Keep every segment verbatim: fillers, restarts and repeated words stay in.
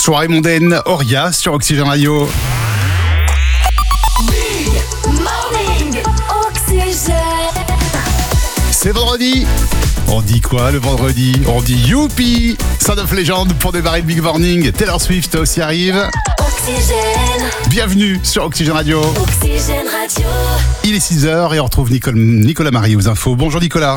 Soirée mondaine, Auria sur Oxygène Radio. C'est vendredi. On dit quoi le vendredi? On dit youpi. Sound of Legend pour démarrer le Big Morning. Taylor Swift aussi arrive. Oxygène. Bienvenue sur Oxygène Radio. Oxygène Radio. Il est six heures et on retrouve Nicole, Nicolas Marie aux infos. Bonjour Nicolas.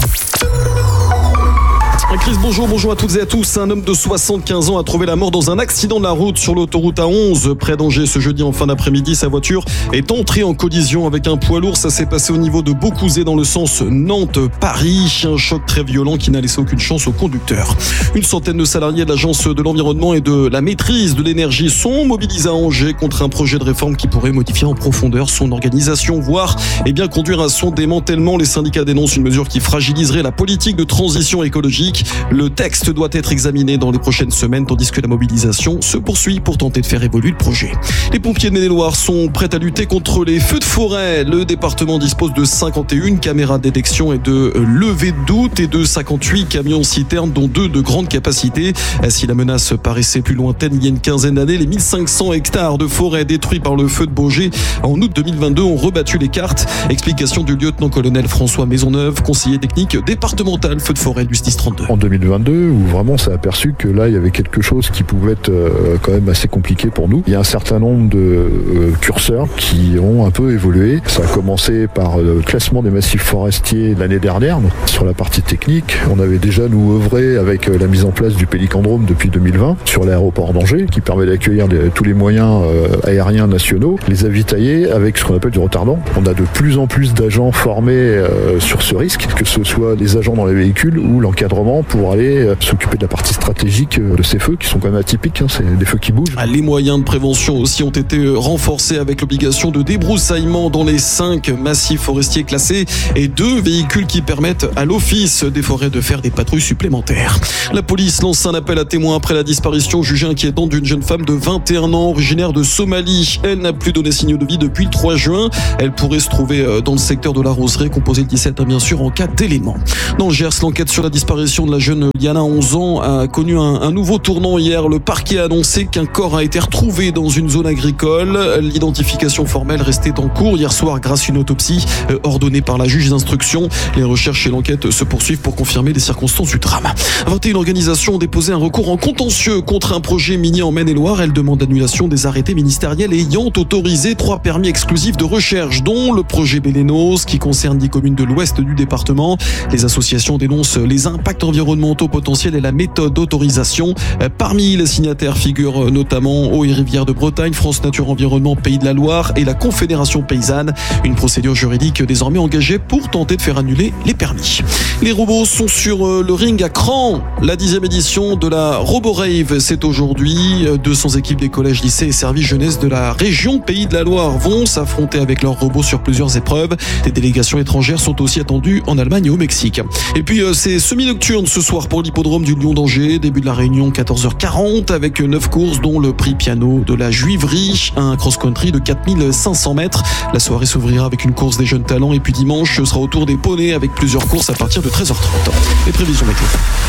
Chris, bonjour, bonjour à toutes et à tous. Un homme de soixante-quinze ans a trouvé la mort dans un accident de la route sur l'autoroute A onze près d'Angers ce jeudi en fin d'après-midi. Sa voiture est entrée en collision avec un poids lourd. Ça s'est passé au niveau de Beaucouzé dans le sens Nantes-Paris. Un choc très violent qui n'a laissé aucune chance au conducteur. Une centaine de salariés de l'Agence de l'environnement et de la maîtrise de l'énergie sont mobilisés à Angers contre un projet de réforme qui pourrait modifier en profondeur son organisation, voire eh bien, conduire à son démantèlement. Les syndicats dénoncent une mesure qui fragiliserait la politique de transition écologique. Le texte doit être examiné dans les prochaines semaines, tandis que la mobilisation se poursuit pour tenter de faire évoluer le projet. Les pompiers de Maine-et-Loire sont prêts à lutter contre les feux de forêt. Le département dispose de cinquante et une caméras de détection et de levée de doute et de cinquante-huit camions citernes, dont deux de grande capacité. Si la menace paraissait plus lointaine il y a une quinzaine d'années, les mille cinq cents hectares de forêt détruits par le feu de Baugé en août deux mille vingt-deux ont rebattu les cartes. Explication du lieutenant-colonel François Maisonneuve, conseiller technique départemental feu de forêt du S D I S trente-deux. En deux mille vingt-deux, où vraiment on s'est aperçu que là il y avait quelque chose qui pouvait être euh, quand même assez compliqué pour nous. Il y a un certain nombre de euh, curseurs qui ont un peu évolué. Ça a commencé par le classement des massifs forestiers l'année dernière. Donc, sur la partie technique, on avait déjà nous œuvré avec euh, la mise en place du Pélicandrome depuis deux mille vingt sur l'aéroport d'Angers, qui permet d'accueillir des, tous les moyens euh, aériens nationaux, les avitailler avec ce qu'on appelle du retardant. On a de plus en plus d'agents formés euh, sur ce risque, que ce soit les agents dans les véhicules ou l'encadrement pour aller euh, s'occuper de la partie stratégique euh, de ces feux qui sont quand même atypiques, hein, c'est des feux qui bougent. Les moyens de prévention aussi ont été renforcés avec l'obligation de débroussaillement dans les cinq massifs forestiers classés et deux véhicules qui permettent à l'Office des forêts de faire des patrouilles supplémentaires. La police lance un appel à témoins après la disparition jugée inquiétante d'une jeune femme de vingt et un ans originaire de Somalie. Elle n'a plus donné signe de vie depuis le trois juin. Elle pourrait se trouver dans le secteur de la Roseraie, composé le dix-sept bien sûr en cas d'élément. Dans le Gers, l'enquête sur la disparition de la jeune Liana, onze ans, a connu un, un nouveau tournant hier. Le parquet a annoncé qu'un corps a été retrouvé dans une zone agricole. L'identification formelle restait en cours hier soir grâce à une autopsie euh, ordonnée par la juge d'instruction. Les recherches et l'enquête se poursuivent pour confirmer les circonstances du drame. vingt et une organisations ont déposé un recours en contentieux contre un projet minier en Maine-et-Loire. Elles demandent l'annulation des arrêtés ministériels ayant autorisé trois permis exclusifs de recherche, dont le projet Bélénos qui concerne dix communes de l'ouest du département. Les associations dénoncent les impacts environnementaux potentiels et la méthode d'autorisation. Parmi les signataires figurent notamment Eau et Rivières de Bretagne, France Nature Environnement Pays de la Loire et la Confédération Paysanne. Une procédure juridique désormais engagée pour tenter de faire annuler les permis. Les robots sont sur le ring à Cran. La dixième édition de la RoboRave, c'est aujourd'hui. deux cents équipes des collèges, lycées et services jeunesse de la région Pays de la Loire vont s'affronter avec leurs robots sur plusieurs épreuves. Des délégations étrangères sont aussi attendues en Allemagne et au Mexique. Et puis c'est semi-nocturne ce soir pour l'hippodrome du Lion d'Angers. Début de la réunion quatorze heures quarante avec neuf courses dont le prix piano de la Juiverie, un cross-country de quatre mille cinq cents mètres. La soirée s'ouvrira avec une course des jeunes talents et puis dimanche ce sera au tour des poneys avec plusieurs courses à partir de treize heures trente. Les prévisions météo.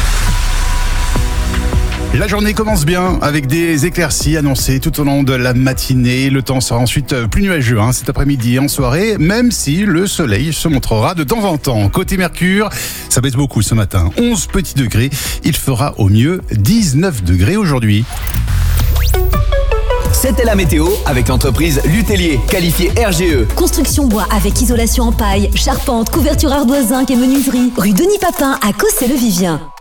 La journée commence bien avec des éclaircies annoncées tout au long de la matinée. Le temps sera ensuite plus nuageux hein, cet après-midi et en soirée, même si le soleil se montrera de temps en temps. Côté Mercure, ça baisse beaucoup ce matin. onze petits degrés. Il fera au mieux dix-neuf degrés aujourd'hui. C'était la météo avec l'entreprise Lutellier, qualifiée R G E. Construction bois avec isolation en paille, charpente, couverture ardoise zinc et menuiserie. Rue Denis Papin à Cossé-le-Vivien.